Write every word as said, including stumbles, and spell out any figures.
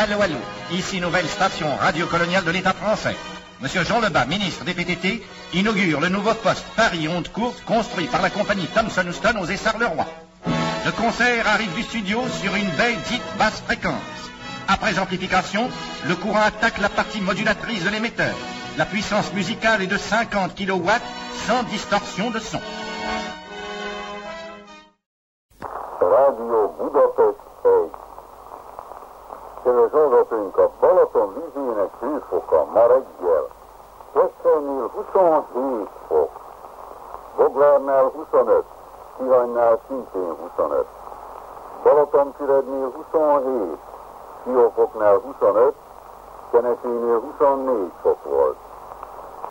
Allô, allô, ici nouvelle station radio coloniale de l'État français. Monsieur Jean Lebas, ministre des P T T, inaugure le nouveau poste Paris-Onde Courte construit par la compagnie Thomson Houston aux Essarts-le-Roi. Le concert arrive du studio sur une baie dite basse fréquence. Après amplification, le courant attaque la partie modulatrice de l'émetteur. La puissance musicale est de cinquante kilowatts sans distorsion de son. Radio Budapest egy. Kedves hallgatóink, a Balaton vízének hőfoka ma reggel Keszthelynél huszonhét fok, Boglárnál huszonöt, Tihanynál szintén huszonöt, Balatonfürednél huszonhét, Siófoknál huszonöt, Kenesénél huszonnégy fok volt.